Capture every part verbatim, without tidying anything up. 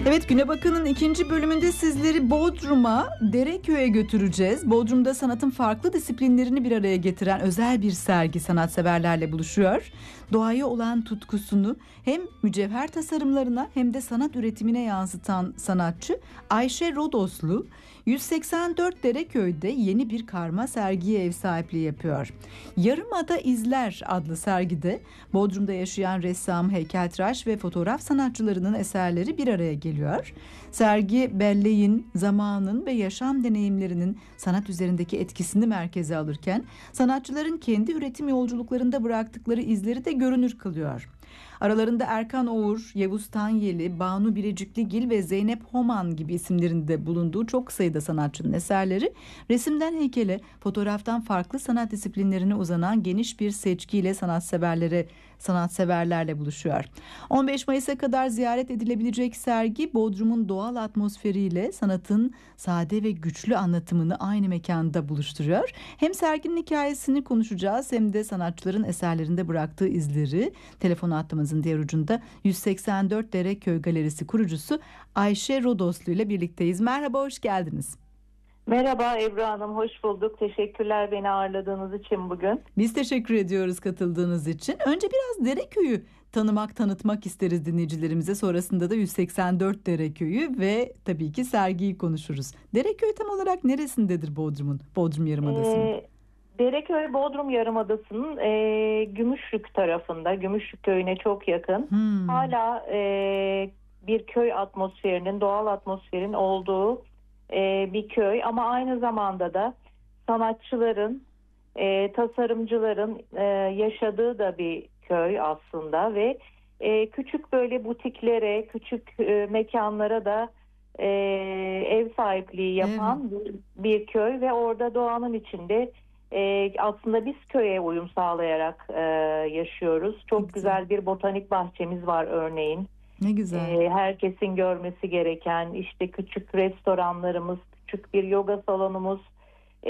Evet, Güne Bakın'ın ikinci bölümünde sizleri Bodrum'a, Dereköy'e götüreceğiz. Bodrum'da sanatın farklı disiplinlerini bir araya getiren özel bir sergi sanatseverlerle buluşuyor. Doğaya olan tutkusunu hem mücevher tasarımlarına hem de sanat üretimine yansıtan sanatçı Ayşe Rodoslu, yüz seksen dört Dereköy'de yeni bir karma sergiye ev sahipliği yapıyor. Yarımada İzler adlı sergide Bodrum'da yaşayan ressam, heykeltıraş ve fotoğraf sanatçılarının eserleri bir araya geliyor. Sergi belleğin, zamanın ve yaşam deneyimlerinin sanat üzerindeki etkisini merkeze alırken sanatçıların kendi üretim yolculuklarında bıraktıkları izleri de görünür kılıyor. Aralarında Erkan Oğur, Yavuz Tanyeli, Banu Bilecikligil ve Zeynep Homan gibi isimlerin de bulunduğu çok sayıda sanatçının eserleri resimden heykele, fotoğraftan farklı sanat disiplinlerine uzanan geniş bir seçkiyle sanatseverlere, sanatseverlerle buluşuyor. on beş Mayıs'a kadar ziyaret edilebilecek sergi Bodrum'un doğal atmosferiyle sanatın sade ve güçlü anlatımını aynı mekanda buluşturuyor. Hem serginin hikayesini konuşacağız hem de sanatçıların eserlerinde bıraktığı izleri. Telefon hattımızın diğer ucunda yüz seksen dört Dereköy Galerisi kurucusu Ayşe Rodoslu ile birlikteyiz. Merhaba, hoş geldiniz. Merhaba Ebru Hanım, hoş bulduk. Teşekkürler beni ağırladığınız için bugün. Biz teşekkür ediyoruz katıldığınız için. Önce biraz Dereköy'ü tanımak, tanıtmak isteriz dinleyicilerimize. Sonrasında da yüz seksen dört Dereköy'ü ve tabii ki sergiyi konuşuruz. Dereköy tam olarak neresindedir Bodrum'un, Bodrum Yarımadası'nın? Ee, Dereköy Bodrum Yarımadası'nın e, Gümüşlük tarafında, Gümüşlük köyüne çok yakın. Hmm. Hala e, bir köy atmosferinin, doğal atmosferin olduğu e, bir köy. Ama aynı zamanda da sanatçıların, e, tasarımcıların e, yaşadığı da bir köy aslında ve e, küçük böyle butiklere, küçük e, mekanlara da e, ev sahipliği yapan Evet. bir, bir köy ve orada doğanın içinde e, aslında biz köye uyum sağlayarak e, yaşıyoruz. Çok Güzel. güzel bir botanik bahçemiz var örneğin. Ne güzel. E, herkesin görmesi gereken işte küçük restoranlarımız, küçük bir yoga salonumuz, e,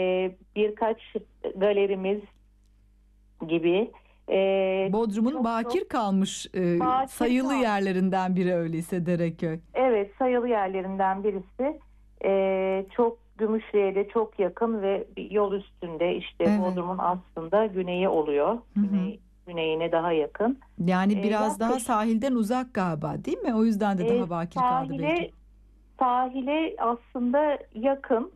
birkaç galerimiz gibi. E, Bodrum'un çok bakir çok kalmış e, bakir sayılı kalmış. yerlerinden biri öyleyse Dereköy. Evet, sayılı yerlerinden birisi. E, çok Gümüşlü'ye de çok yakın ve bir yol üstünde işte Evet. Bodrum'un aslında güneyi oluyor. Hı hı. Güney, güneyine daha yakın. Yani E, biraz daha yaklaşık- sahilden uzak galiba, değil mi? O yüzden de e, daha bakir kaldı belki. sahile sahile aslında yakın